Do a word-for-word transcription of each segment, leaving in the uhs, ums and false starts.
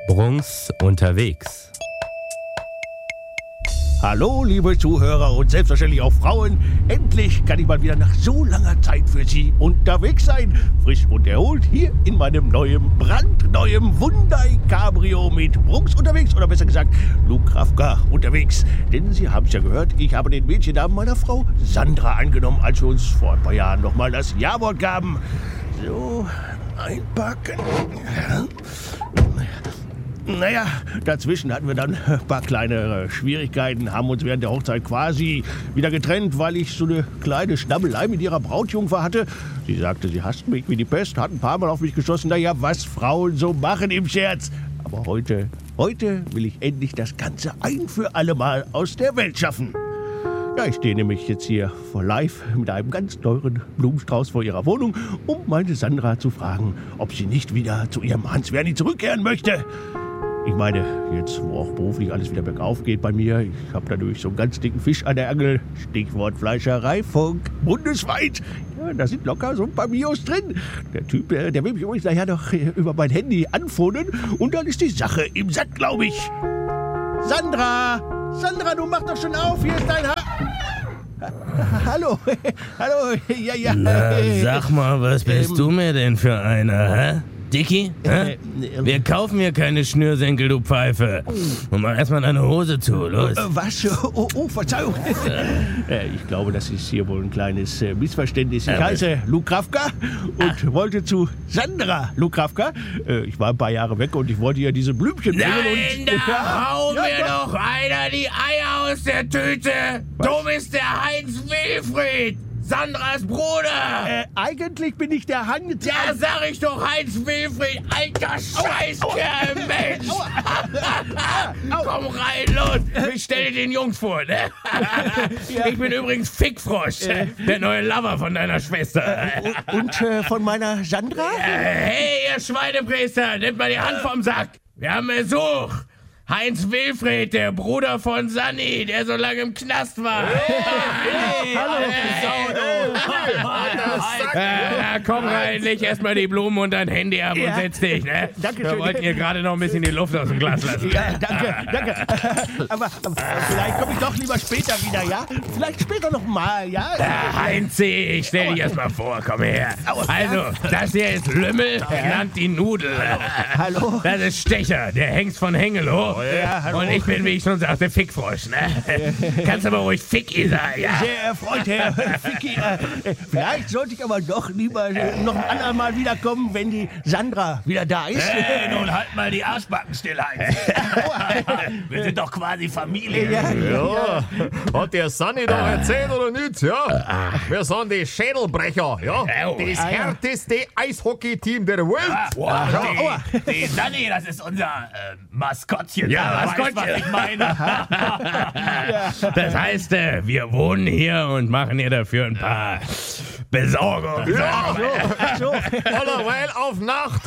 Brunks unterwegs. Hallo, liebe Zuhörer und selbstverständlich auch Frauen. Endlich kann ich mal wieder nach so langer Zeit für Sie unterwegs sein. Frisch und erholt hier in meinem neuen, brandneuen Hyundai Cabrio mit Brunks unterwegs. Oder besser gesagt, Lukravka unterwegs. Denn Sie haben es ja gehört, ich habe den Mädchennamen meiner Frau Sandra angenommen, als wir uns vor ein paar Jahren nochmal das Ja-Wort gaben. So, einpacken. Ja. Naja, dazwischen hatten wir dann ein paar kleine Schwierigkeiten, haben uns während der Hochzeit quasi wieder getrennt, weil ich so eine kleine Schnabbelei mit ihrer Brautjungfer hatte. Sie sagte, sie hasst mich wie die Pest, hat ein paar Mal auf mich geschossen. Naja, was Frauen so machen im Scherz. Aber heute, heute will ich endlich das Ganze ein für alle Mal aus der Welt schaffen. Ja, ich stehe nämlich jetzt hier vor live mit einem ganz teuren Blumenstrauß vor ihrer Wohnung, um meine Sandra zu fragen, ob sie nicht wieder zu ihrem Hans-Werni zurückkehren möchte. Ich meine, jetzt, wo auch beruflich alles wieder bergauf geht bei mir, ich habe dadurch so einen ganz dicken Fisch an der Angel, Stichwort Fleischereifunk, bundesweit. Ja, da sind locker so ein paar Mios drin. Der Typ, der, der will mich übrigens nachher noch über mein Handy anphonen und dann ist die Sache im Sack, glaube ich. Sandra! Sandra, du mach doch schon auf, hier ist dein Ha... Hallo, hallo, ja, ja. Na, sag mal, was bist ähm, du mir denn für einer, hä? Dicky? Hä? Äh, Wir kaufen hier keine Schnürsenkel, du Pfeife. Und mach erstmal deine Hose zu, los. Äh, was? Oh, oh, Verzeihung. äh, ich glaube, das ist hier wohl ein kleines äh, Missverständnis. Ich Ja, heiße Lukravka und ah. wollte zu Sandra Lukravka. Äh, ich war ein paar Jahre weg und ich wollte ihr diese Blümchen bringen. Nein, und, da ja, hau ja, mir doch. doch einer die Eier aus der Tüte. Was? Du bist der Heinz Wilfried, Sandras Bruder. Äh, eigentlich bin ich der Hans. Ja, sag ich doch, Heinz Wilfried, alter Scheißkerl, Mensch. Komm rein, los. Ich stell dir den Jungs vor, ne? Ja. Ich bin übrigens Fickfrosch, Äh. der neue Lover von deiner Schwester. Und, und äh, von meiner Sandra? Äh, hey, ihr Schweinepriester, nehmt mal die Hand vom Sack. Wir haben Besuch. Heinz Wilfried, der Bruder von Sanni, der so lange im Knast war. Hey, hallo. Äh, komm rein, leg erstmal die Blumen und dein Handy ab Ja. und setz dich, ne? Danke Wir schön. wollten hier gerade noch ein bisschen die Luft aus dem Glas lassen. Ja, danke, danke. Aber, aber vielleicht komme ich doch lieber später wieder, ja? Vielleicht später noch mal, ja? Ah, Heinzi, ich stell dich erst mal vor, komm her. Also, das hier ist Lümmel, genannt die Nudel. Hallo? Das ist Stecher, der Hengst von Hengelo. Ja, hallo. Und ich bin, wie ich schon sagte, Fickfrosch, ne? Kannst aber ruhig Ficki sagen, ja? Sehr erfreut, Herr Ficky. Äh, vielleicht sollte ich aber doch lieber äh, noch ein andermal wiederkommen, wenn die Sandra wieder da ist. Hey, nun halt mal die Arschbacken still, Heinz. Wir sind doch quasi Familie. Ja, Ja, hat der Sanni doch erzählt oder nicht, ja? Wir sind die Schädelbrecher, ja? Das Ah, ja. härteste Eishockey-Team der Welt. Wow, Aua. die, die Sanni, das ist unser äh, Maskottchen. Ja, Weißt, Maskottchen. was ich meine? Das heißt, äh, wir wohnen hier und machen hier dafür ein paar Besorgungen. Ja, Ach so. allerweil auf Nacht.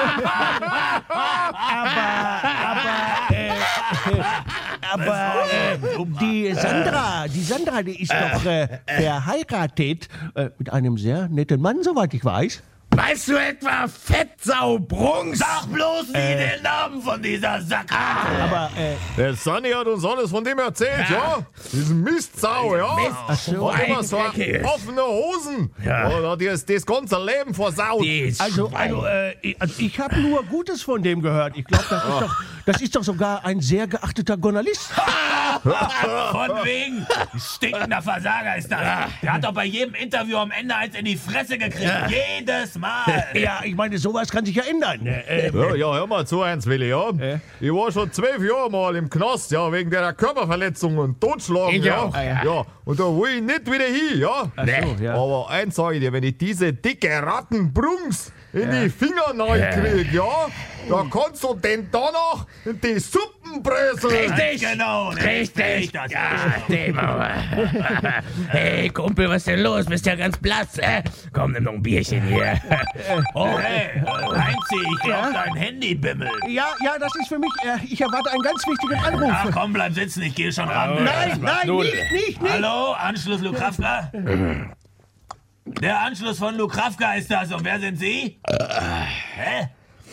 Aber, äh, aber äh, die Sandra, die Sandra, die ist doch äh, verheiratet äh, mit einem sehr netten Mann, soweit ich weiß. Weißt du etwa Fettsau Brunks? Sag bloß nie den Namen von dieser Sack. Aber, äh, Der Sanni hat uns alles von dem erzählt, ja? Diesen Mistsau, ja? ach so. Hat immer so Dreckig. offene Hosen. Ja. Ja. Hat das, das ganze Leben versaut. Die Also, also, äh, ich- also ich habe nur Gutes von dem gehört. Ich glaube, das, ist doch- das ist doch sogar ein sehr geachteter Journalist. Von wegen. Stinkender Versager ist das. Der hat doch bei jedem Interview am Ende eins in die Fresse gekriegt. Jedes Mal. Ja, ich meine, sowas kann sich ja ändern. Äh, Ja, ja, hör mal zu, eins, Willi, ja? Ich war schon zwölf Jahre mal im Knast, ja, wegen der Körperverletzung und Totschlagen, Ich ja. auch. Ja, und da will ich nicht wieder hin, ja? Nee. ja. Aber eins sag ich dir, wenn ich diese dicke Rattenbrunks in die Finger krieg, ja, da kannst du den danach in die Suppen bröseln. Richtig, Genau. richtig. Das Ja, dem aber. Hey, Kumpel, was ist denn los? Bist ja ganz blass, äh? Komm, nimm noch ein Bierchen hier. Oh, hey, Heinzi, ich glaub, dein Handy bimmelt. ja, ja, das ist für mich, äh, ich erwarte einen ganz wichtigen Anruf. Ach komm, bleib sitzen, ich gehe schon ran. Nein, nein, nicht, nicht, nicht. Hallo, Anschluss Lukravka? Der Anschluss von Lukravka ist das. Und wer sind Sie? Hä?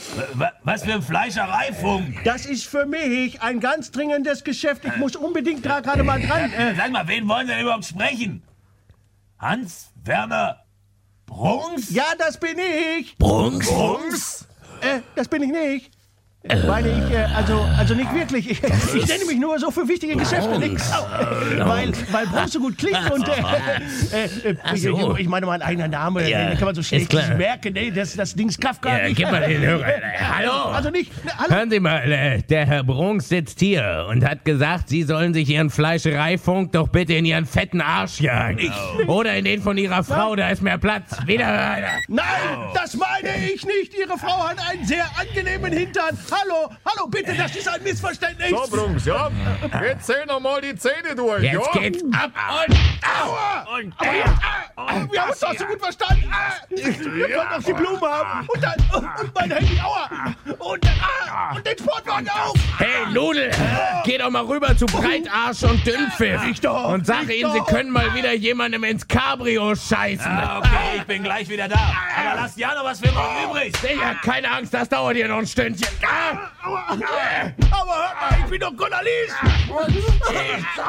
Was für ein Fleischereifunk. Das ist für mich ein ganz dringendes Geschäft. Ich muss unbedingt da gerade mal dran. Äh, Sag mal, wen wollen Sie denn überhaupt sprechen? Hans-Werner Brunks? ja, das bin ich. Brunks? Brunks? Äh, das bin ich nicht. Ich meine, ich, äh, also, also nicht wirklich. Ich, ich nenne mich nur so für wichtige Geschäfte. Nix. Weil, weil Brunks so gut klingt und, äh, äh, äh, ich, so. ich meine, mein eigener Name, Ja, den kann man so ist schlecht klar. nicht merken. Nee, das, das Ding ist Kafka. Ja, gib mal den Hörer. Äh, hallo? Also nicht, ne, hallo. Hören Sie mal, äh, der Herr Brunks sitzt hier und hat gesagt, Sie sollen sich Ihren Fleischereifunk doch bitte in Ihren fetten Arsch jagen. Oder in den von Ihrer Frau, da ist mehr Platz. Wieder. Nein, das meine ich nicht. Ihre Frau hat einen sehr angenehmen Hintern. Hallo, hallo, bitte, das ist ein Missverständnis. So, Brunks, ja. Jetzt zähl noch mal die Zähne durch, Jetzt ja? geht's ab und Aua! und Aber ja, ah, wir haben uns doch so gut verstanden. Ah, wir konnten auch die Blume haben. Und dann, und mein Handy, aua. Und dann, ah, und den Sportwagen auch. Hey, Nudel, geh doch mal rüber zu Breitarsch und Dünnpfiff Ich doch, und sag ich ihnen, sie doch. können mal wieder jemandem ins Cabrio scheißen. Ah, okay, ich bin gleich wieder da. Aber lasst ja noch was für mich übrig. Digga, keine Angst, das dauert hier noch ein Stündchen. Ah, Aber hört mal, ich bin doch Journalist.